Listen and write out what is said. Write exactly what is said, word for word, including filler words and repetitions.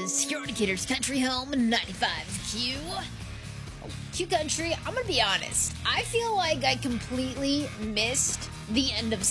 is your indicator's country home, ninety-five Q. Q Country, I'm gonna be honest. I feel like I completely missed the end of